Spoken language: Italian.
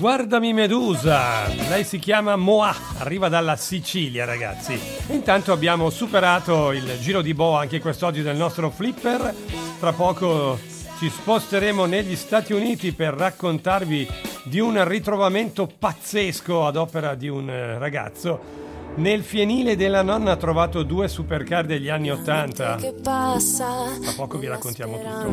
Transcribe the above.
Guardami Medusa, lei si chiama Moà, arriva dalla Sicilia ragazzi. Intanto abbiamo superato il giro di boa anche quest'oggi del nostro flipper. Tra poco ci sposteremo negli Stati Uniti per raccontarvi di un ritrovamento pazzesco ad opera di un ragazzo. Nel fienile della nonna ha trovato 2 supercar degli anni 80. Tra poco vi raccontiamo tutto.